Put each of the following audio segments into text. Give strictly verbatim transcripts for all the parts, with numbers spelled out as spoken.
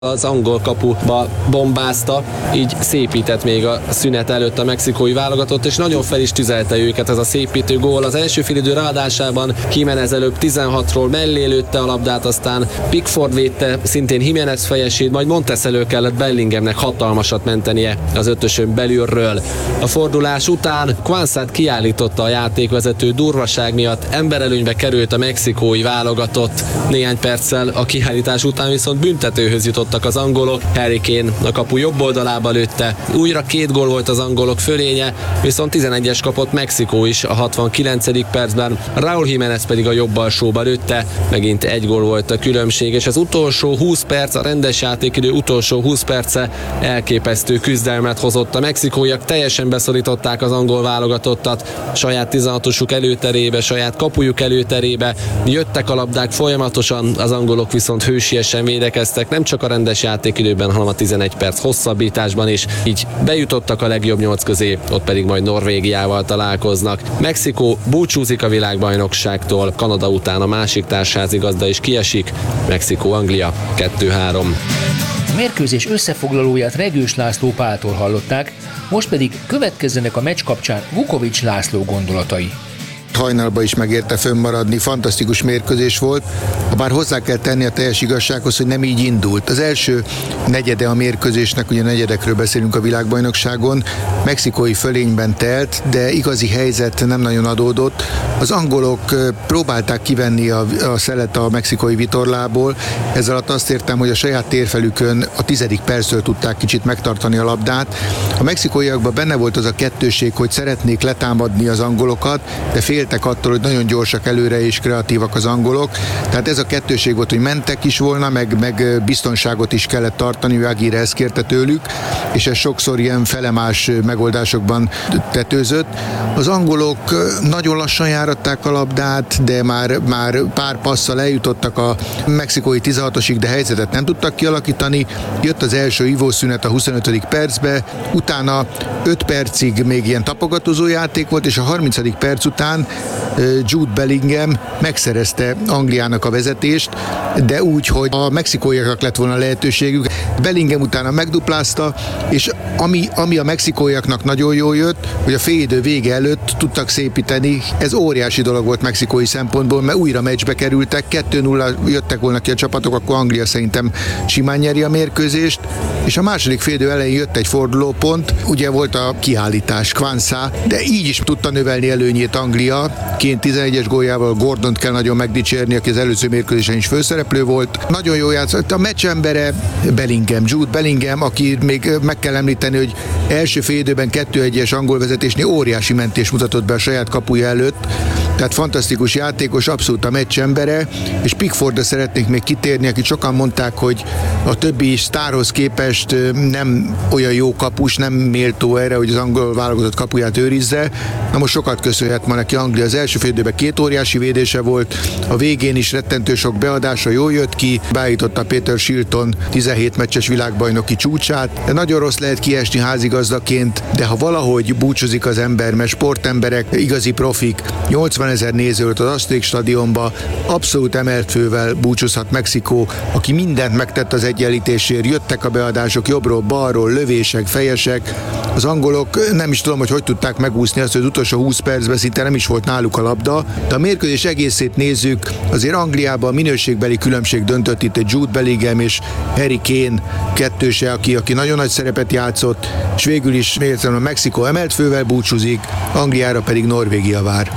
Az angol kapuba bombázta, így szépített még a szünet előtt a mexikói válogatott, és nagyon fel is tüzelte őket ez a szépítő gól. Az első félidő ráadásában Jiménez előbb tizenhatról mellé lőtte a labdát, aztán Pickford védte szintén Jiménez fejesét, majd Montes elő kellett Bellinghamnek hatalmasat mentenie az ötösön belülről. A fordulás után Quansát kiállította a játékvezető durvaság miatt, emberelőnybe került a mexikói válogatott. Néhány perccel a kiállítás után viszont büntetőhöz jutott az angolok. Harry Kane a kapu jobb oldalába lőtte. Újra két gól volt az angolok fölénye, viszont tizenegyes kapott Mexikó is a hatvankilencedik percben. Raúl Jiménez pedig a jobb alsóba lőtte. Megint egy gól volt a különbség, és az utolsó húsz perc, a rendes játékidő utolsó húsz perce elképesztő küzdelmet hozott. A mexikóiak teljesen beszorították az angol válogatottat saját tizenhatosuk előterébe, saját kapujuk előterébe. Jöttek a labdák folyamatosan, az angolok viszont hősiesen védekeztek, nem csak a rendes játékidőben, hanem a tizenegy perc hosszabbításban is. Így bejutottak a legjobb nyolc közé, ott pedig majd Norvégiával találkoznak. Mexikó búcsúzik a világbajnokságtól, Kanada után a másik társházigazda is kiesik, Mexikó-Anglia kettő három. A mérkőzés összefoglalóját Regős László Páltól hallották, most pedig következzenek a meccs kapcsán Vukovics László gondolatai. Hajnalba is megérte fönnmaradni, fantasztikus mérkőzés volt, bár hozzá kell tenni a teljes igazsághoz, hogy nem így indult. Az első negyede a mérkőzésnek, ugye negyedekről beszélünk a világbajnokságon, mexikói fölényben telt, de igazi helyzet nem nagyon adódott. Az angolok próbálták kivenni a, a szelet a mexikói vitorlából, ez alatt azt értem, hogy a saját térfelükön a tizedik percről tudták kicsit megtartani a labdát. A mexikóiakban benne volt az a kettőség, hogy szeretnék letámadni az angolokat, de féltek attól, hogy nagyon gyorsak előre és kreatívak az angolok. Tehát ez a kettőség volt, hogy mentek is volna, meg, meg biztonságot is kellett tartani, Aguirre ezt kérte tőlük, és ez sokszor ilyen felemás megoldásokban tetőzött. Az angolok nagyon lassan járatták a labdát, de már, már pár passzal eljutottak a mexikói tizenhatosig, de helyzetet nem tudtak kialakítani. Jött az első ivószünet a huszonötödik percbe, utána öt percig még ilyen tapogatózó játék volt, és a harmincadik perc után Jude Bellingham megszerezte Angliának a vezetést, de úgy, hogy a mexikóiaknak lett volna lehetőségük. Bellingham utána megduplázta, és ami, ami a mexikóiaknak nagyon jól jött, hogy a félidő vége előtt tudtak szépíteni. Ez óriási dolog volt mexikói szempontból, mert újra meccsbe kerültek, kettő nulla jöttek volna ki a csapatok, akkor Anglia szerintem simán nyeri a mérkőzést, és a második félidő elején jött egy fordulópont, ugye volt a kiállítás, Quansá, de így is tudta növelni előnyét Anglia. Kane tizenegyes góljával, Gordont kell nagyon megdicsérni, aki az előző mérkőzésen is főszereplő volt. Nagyon jól játszott. A meccs embere Bellingham, Jude Bellingham, aki még meg kell említeni, hogy első félidőben kettő egyes angol vezetésnél óriási mentés mutatott be a saját kapuja előtt. Tehát fantasztikus játékos, abszolút a meccs embere, és Pickfordra szeretnék még kitérni, akit sokan mondták, hogy a többi sztárhoz képest nem olyan jó kapus, nem méltó erre, hogy az angol válogatott kapuját őrizze. Na most sokat köszönhet ma neki Anglia. Az első félidőben két óriási védése volt, a végén is rettentő sok beadása jól jött ki, beállította Peter Shilton tizenhét meccses világbajnoki csúcsát. De nagyon rossz lehet kiesni házigazdaként, de ha valahogy búcsúzik az ember, mert sportemberek, igazi profik, nyolcvanezer nézőt az Azték stadionba, abszolút emelt fővel búcsúzhat Mexikó, aki mindent megtett az egyenlítésért, jöttek a beadások jobbról, balról, lövések, fejesek. Az angolok nem is tudom, hogy hogy tudták megúszni azt, hogy az utolsó húsz percben szinte nem is volt náluk a labda, de a mérkőzés egészét nézzük, azért Angliában a minőségbeli különbség döntött itt egy Jude Bellingham és Harry Kane kettőse, aki, aki nagyon nagy szerepet játszott, és végül is a Mexikó emelt fővel búcsúzik, Angliára pedig Norvégia vár.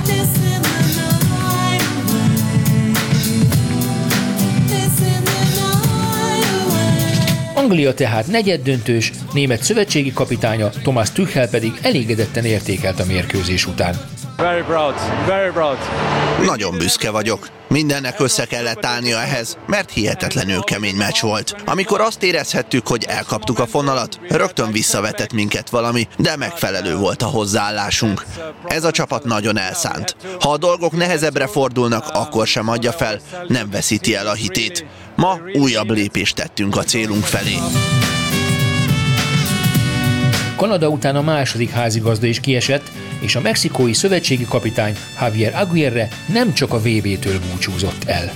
Anglia tehát negyeddöntős, német szövetségi kapitánya Thomas Tuchel pedig elégedetten értékelt a mérkőzés után. Very proud, very proud. Nagyon büszke vagyok. Mindennek össze kellett állnia ehhez, mert hihetetlenül kemény meccs volt. Amikor azt érezhettük, hogy elkaptuk a fonalat, rögtön visszavetett minket valami, de megfelelő volt a hozzáállásunk. Ez a csapat nagyon elszánt. Ha a dolgok nehezebbre fordulnak, akkor sem adja fel, nem veszíti el a hitét. Ma újabb lépést tettünk a célunk felé. Kanada után a második házigazda is kiesett, és a mexikói szövetségi kapitány Javier Aguirre nem csak a vé bé-től búcsúzott el.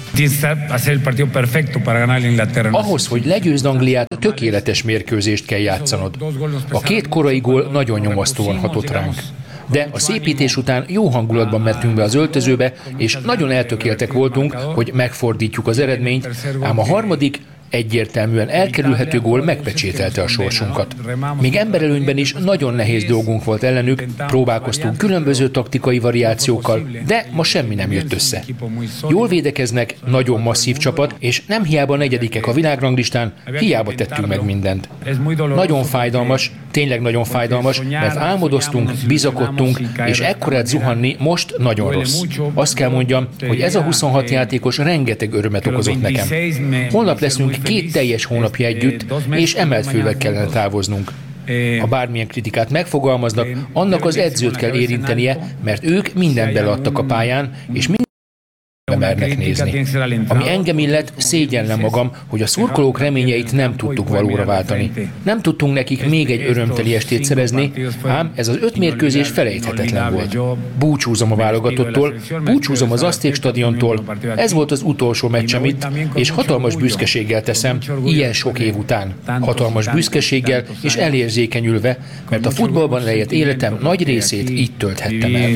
Ahhoz, hogy legyőzd Angliát, tökéletes mérkőzést kell játszanod. A két korai gól nagyon nyomasztóan hatott ránk. De a szépítés után jó hangulatban mentünk be az öltözőbe, és nagyon eltökéltek voltunk, hogy megfordítjuk az eredményt, ám a harmadik, egyértelműen elkerülhető gól megpecsételte a sorsunkat. Még emberelőnyben is nagyon nehéz dolgunk volt ellenük, próbálkoztunk különböző taktikai variációkkal, de ma semmi nem jött össze. Jól védekeznek, nagyon masszív csapat, és nem hiába negyedikek a világranglistán, hiába tettünk meg mindent. Nagyon fájdalmas, tényleg nagyon fájdalmas, mert álmodoztunk, bizakodtunk, és ekkorát zuhanni most nagyon rossz. Azt kell mondjam, hogy ez a huszonhat játékos rengeteg örömet okozott nekem. Holnap leszünk két teljes hónapja együtt, és emelt fővel kellene távoznunk. Ha bármilyen kritikát megfogalmaznak, annak az edzőt kell érintenie, mert ők mindent beleadtak a pályán, és minden mernek nézni. Ami engem illet, szégyellem magam, hogy a szurkolók reményeit nem tudtuk valóra váltani. Nem tudtunk nekik még egy örömteli estét szerezni, ám ez az öt mérkőzés felejthetetlen volt. Búcsúzom a válogatottól, búcsúzom az Azték stadiontól, ez volt az utolsó meccsem itt, és hatalmas büszkeséggel teszem, ilyen sok év után. Hatalmas büszkeséggel és elérzékenyülve, mert a futballban lejött életem nagy részét itt tölthettem el.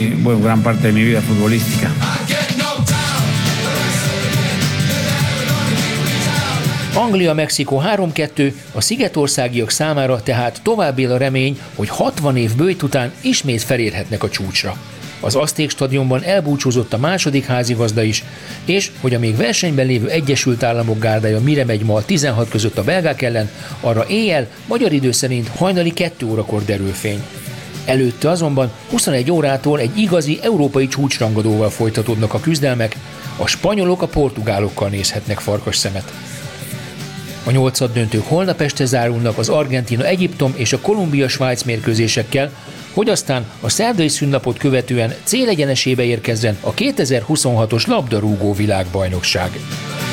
Anglia-Mexikó három kettő, a szigetországiak számára tehát tovább él a remény, hogy hatvan év bőjt után ismét felérhetnek a csúcsra. Az Azték stadionban elbúcsúzott a második házigazda is, és hogy a még versenyben lévő Egyesült Államok gárdája mire megy ma a tizenhat között a belgák ellen, arra éjjel, magyar idő szerint hajnali kettő órakor derül fény. Előtte azonban huszonegy órától egy igazi európai csúcsrangadóval folytatódnak a küzdelmek, a spanyolok a portugálokkal nézhetnek farkas szemet. A nyolcaddöntők holnap este zárulnak az Argentína-Egyiptom és a Kolumbia-Svájc mérkőzésekkel, hogy aztán a szerdai szünnapot követően célegyenesébe érkezzen a kétezer-huszonhatos labdarúgó világbajnokság.